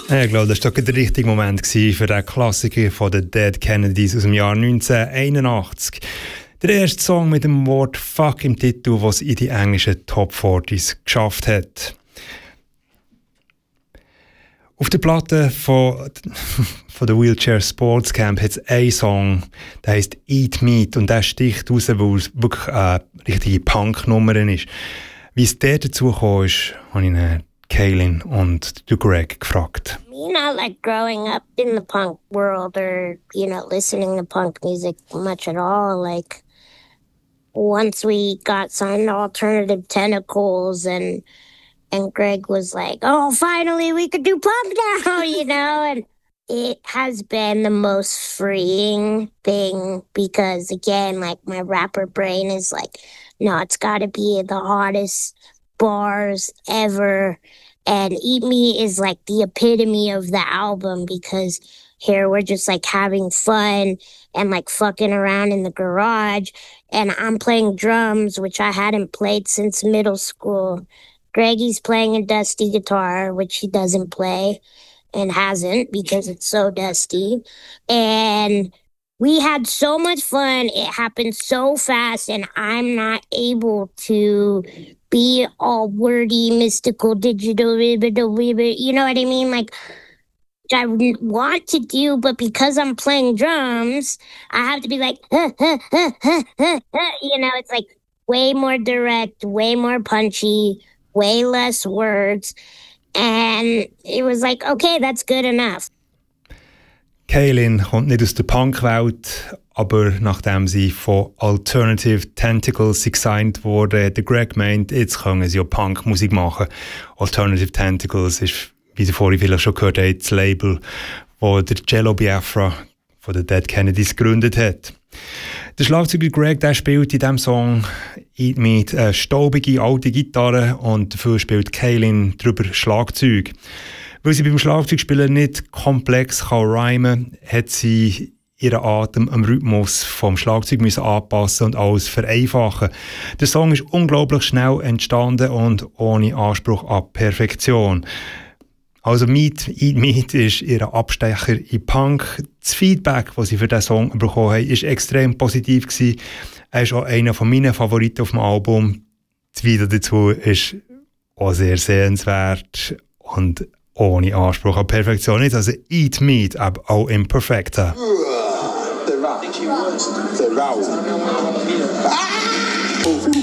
Ich glaube, das war doch der richtige Moment für den Klassiker von den Dead Kennedys aus dem Jahr 1981. Der erste Song mit dem Wort «Fuck» im Titel, was in die englischen Top 40s geschafft hat. Auf der Platte von der Wheelchair Sports Camp hat es einen Song, der heisst «Eat Meat» und der sticht raus, weil es wirklich eine richtige Punk-Nummer ist. Wie es der dazu kam, ist, habe ich Kaylin und Greg gefragt. You know, like growing up in the punk world or, you know, listening to punk music much at all, like once we got signed to Alternative Tentacles and Greg was like, oh, finally we could do punk now, you know, and it has been the most freeing thing because, again, like my rapper brain is like, no, it's got to be the hottest bars ever. And Eat Me is like the epitome of the album because here we're just like having fun and like fucking around in the garage. And I'm playing drums, which I hadn't played since middle school. Greggy's playing a dusty guitar, which he doesn't play and hasn't because it's so dusty. And we had so much fun. It happened so fast, and I'm not able to be all wordy, mystical, digital, you know what I mean? Like, I want to do, but because I'm playing drums, I have to be like, you know, it's like way more direct, way more punchy, way less words. And it was like, okay, that's good enough. Kaylin kommt nicht aus der Punkwelt, aber nachdem sie von Alternative Tentacles gesigned wurde, hat Greg gemeint, jetzt können sie ja Punkmusik machen. Alternative Tentacles ist, wie Sie vorhin vielleicht schon gehört haben, das Label, das der Jello Biafra von den Dead Kennedys gegründet hat. Der Schlagzeuger Greg, der spielt in diesem Song Eat Meat eine staubige alte Gitarre und dafür spielt Kaylin drüber Schlagzeug. Weil sie beim Schlagzeugspielen nicht komplex rhymen kann, hat sie ihren Atem am Rhythmus vom Schlagzeug müssen anpassen und alles vereinfachen. Der Song ist unglaublich schnell entstanden und ohne Anspruch an Perfektion. Also Eat Meat ist ihr Abstecher in Punk. Das Feedback, das sie für diesen Song bekommen haben, war extrem positiv gewesen. Er ist auch einer meiner Favoriten auf dem Album. Das Video dazu ist auch sehr sehenswert und ohne Anspruch an Perfektion. Nicht also Eat Meat, aber auch imperfekter.